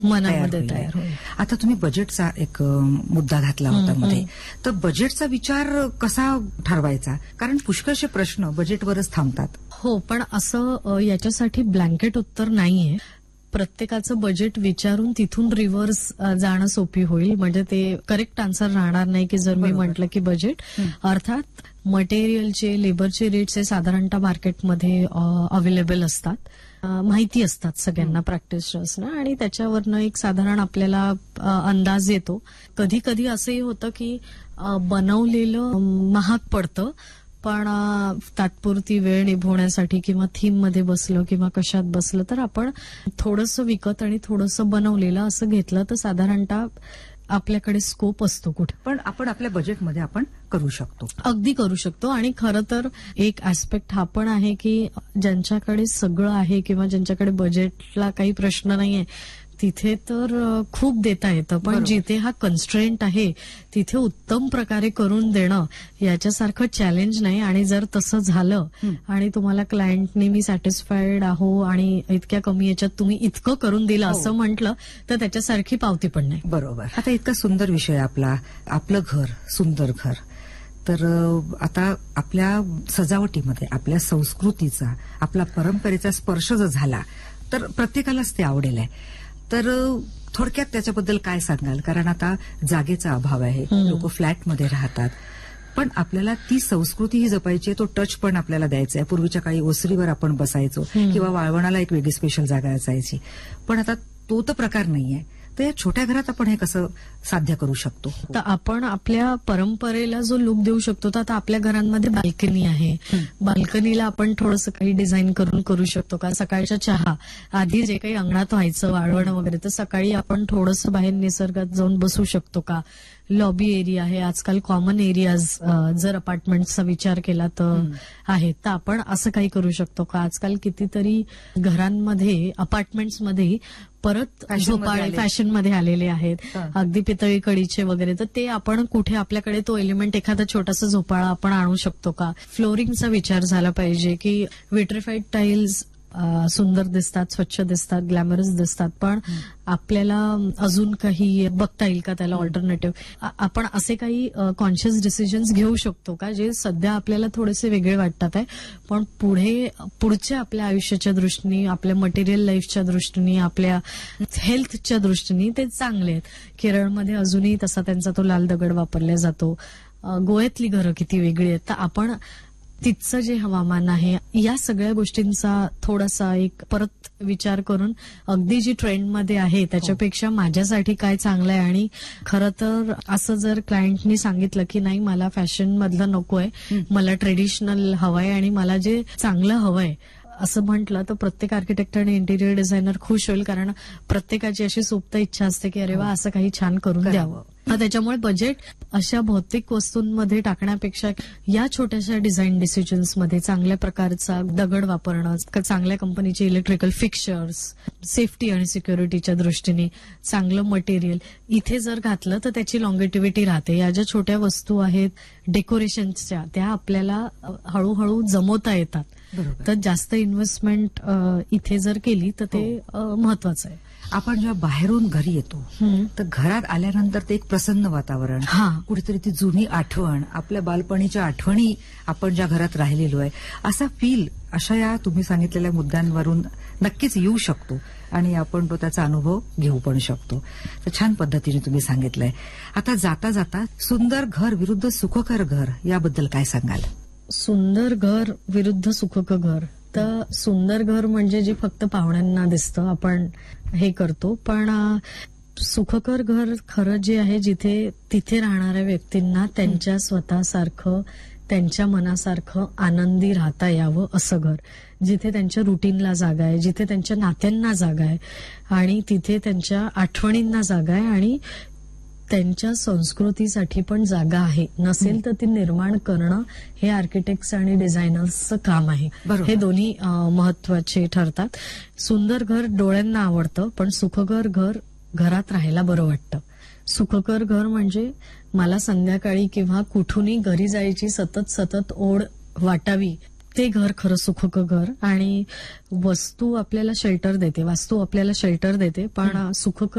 मनामध्ये तयार होईल. आता तुम्ही बजेटचा एक मुद्दा घातला होता मध्ये, तर बजेटचा विचार कसा ठरवायचा? कारण पुष्कळशे प्रश्न बजेटवरच थांबतात. हो, पण असं याच्यासाठी ब्लँकेट उत्तर नाहीये. प्रत्येकाचं बजेट विचारून तिथून रिव्हर्स जाणं सोपी होईल. म्हणजे ते करेक्ट आन्सर राहणार नाही की जर मी म्हटलं की बजेट, अर्थात मटेरियलचे, लेबरचे रेट्स हे साधारणतः मार्केटमध्ये अवेलेबल असतात, माहिती असतात सगळ्यांना, प्रॅक्टिशनर्सना, आणि त्याच्यावरनं एक साधारण आपल्याला अंदाज येतो. कधी कधी असंही होतं की बनवलेलं महाग पडतं, पण तात्पुरती वेळ निभवण्यासाठी किंवा थीम मध्ये बसलं किंवा कशात बसलं तर आपण थोडंसं विकत आणि थोडंसं बनवलेलं असं घेतलं तर साधारणतः आपल्याकडे स्कोप असतो कुठे. पण आपण आपल्या बजेटमध्ये आपण करू शकतो, अगदी करू शकतो. आणि खरं तर एक ऍस्पेक्ट हा पण आहे की ज्यांच्याकडे सगळं आहे किंवा ज्यांच्याकडे बजेटला काही प्रश्न नाहीये तिथे तर खूप देता येतं, पण जिथे हा कन्स्ट्रेंट आहे तिथे उत्तम प्रकारे करून देणं याच्यासारखं चॅलेंज नाही. आणि जर तसं झालं आणि तुम्हाला क्लायंटने मी सॅटिस्फाईड आहो आणि इतक्या कमी याच्यात तुम्ही इतकं करून दिलं असं म्हटलं तर त्याच्यासारखी पावती पण नाही. बरोबर. आता इतका सुंदर विषय आपला, आपलं घर, सुंदर घर. तर आता आपल्या सजावटीमध्ये आपल्या संस्कृतीचा, आपला परंपरेचा स्पर्श जर झाला तर प्रत्येकालाच ते आवडेल आहे. तर थोडक्यात त्याच्याबद्दल काय सांगाल? कारण आता जागेचा अभाव आहे, लोक फ्लॅटमध्ये राहतात, पण आपल्याला ती संस्कृती ही जपायची, तो टच पण आपल्याला द्यायचा आहे. पूर्वीच्या काळी ओसरीवर आपण बसायचो किंवा वाळवणाला एक वेगळी स्पेशल जागा असायची, पण आता तो तर प्रकार नाहीये. तर या छोट्या घरात आपण हे कसं साध्य करू शकतो? तर आपण आपल्या परंपरेला जो लुक देऊ शकतो, तर आता आपल्या घरांमध्ये बाल्कनी आहे, बाल्कनीला आपण थोडंसं काही डिझाईन करून करू शकतो का? सकाळच्या चहा आधी जे काही अंगणात व्हायचं वाळवणं वगैरे, तर सकाळी आपण थोडंसं बाहेर निसर्गात जाऊन बसू शकतो का? लॉबी एरिया आहे, आजकाल कॉमन एरियाज जर अपार्टमेंटचा विचार केला तर आहेत, तर आपण असं काही करू शकतो का? आजकाल कितीतरी घरांमध्ये, अपार्टमेंट्समध्ये परत झोपाळे फॅशनमध्ये आलेले आहेत, अगदी पितळी कडीचे वगैरे, तर ते आपण कुठे आपल्याकडे तो एलिमेंट, एखादा छोटासा झोपाळा आपण आणू शकतो का? फ्लोरिंगचा विचार झाला पाहिजे की विट्रिफाईड टाईल्स सुंदर दिसतात, स्वच्छ दिसतात, ग्लॅमरस दिसतात, पण आपल्याला अजून काही बघता येईल का त्याला ऑल्टरनेटिव्ह? आपण असे काही कॉन्शियस डिसिजन्स घेऊ शकतो का जे सध्या आपल्याला थोडेसे वेगळे वाटतात आहे, पण पुढच्या आपल्या आयुष्याच्या दृष्टीने, आपल्या मटेरियल लाईफच्या दृष्टीने, आपल्या हेल्थच्या दृष्टीने ते चांगले आहेत. केरळमध्ये अजूनही तसा त्यांचा तो लाल दगड वापरला जातो. गोव्यातली घरं किती वेगळी आहेत. तर आपण तिथचं जे हवामान आहे या सगळ्या गोष्टींचा थोडासा एक परत विचार करून अगदी जी ट्रेंडमध्ये आहे त्याच्यापेक्षा माझ्यासाठी काय चांगलं आहे. आणि खरं तर असं जर क्लायंटनी सांगितलं की नाही मला फॅशन मधलं नकोय, मला ट्रेडिशनल हवंय आणि मला जे चांगलं हवंय असं म्हटलं तर प्रत्येक आर्किटेक्ट आणि इंटिरियर डिझायनर खुश होईल, कारण प्रत्येकाची अशी सुप्त इच्छा असते की अरे वा असं काही छान करून द्यावं. त्याच्यामुळे बजेट अशा भौतिक वस्तूंमध्ये टाकण्यापेक्षा या छोट्याशा डिझाईन डिसिजन्समध्ये चांगल्या प्रकारचा दगड वापरणं, चांगल्या कंपनीचे इलेक्ट्रिकल फिक्चर्स, सेफ्टी आणि सिक्युरिटीच्या दृष्टीने चांगलं मटेरियल इथे जर घातलं तर त्याची लॉंगेटिव्हिटी राहते. या ज्या छोट्या वस्तू आहेत डेकोरेशन्सच्या त्या आपल्याला हळूहळू जमवता येतात. तर जास्त इन्व्हेस्टमेंट इथे जर केली तर ते महत्वाचं आहे. आपण जेव्हा बाहेरून घरी येतो तर घरात आल्यानंतर ते एक प्रसन्न वातावरण, कुठेतरी ती जुनी आठवण, आपल्या बालपणीच्या आठवणी, आपण ज्या घरात राहिलेलो आहे असा फील अशा या तुम्ही सांगितलेल्या मुद्द्यांवरून नक्कीच येऊ शकतो आणि आपण तो त्याचा अनुभव घेऊ पण शकतो. तर छान पद्धतीने तुम्ही सांगितलंय. आता जाता जाता सुंदर घर विरुद्ध सुखकर घर याबद्दल काय सांगाल? सुंदर घर विरुद्ध सुखकर घर, तर सुंदर घर म्हणजे जे फक्त पाहुण्यांना दिसतं आपण हे करतो, पण सुखकर घर खरं जे आहे जिथे तिथे राहणाऱ्या व्यक्तींना त्यांच्या स्वतःसारखं, त्यांच्या मनासारखं आनंदी राहता यावं असं घर, जिथे त्यांच्या रुटीनला जागा आहे, जिथे त्यांच्या नात्यांना जागा आहे आणि तिथे त्यांच्या आठवणींना जागा आहे आणि त्यांच्या संस्कृतीसाठी पण जागा आहे. नसेल तर ती निर्माण करणं हे आर्किटेक्ट्स आणि डिझायनर्सचं काम आहे. हे दोन्ही महत्वाचे ठरतात. सुंदर घर डोळ्यांना आवडतं, पण सुखकर घर घरात राहायला बरं वाटतं. सुखकर घर म्हणजे मला संध्याकाळी किंवा कुठूनही घरी जायची सतत ओढ वाटावी ते घर खरं सुखकर घर. आणि वस्तू आपल्याला शेल्टर देते, वास्तू आपल्याला शेल्टर देते, पण सुखकर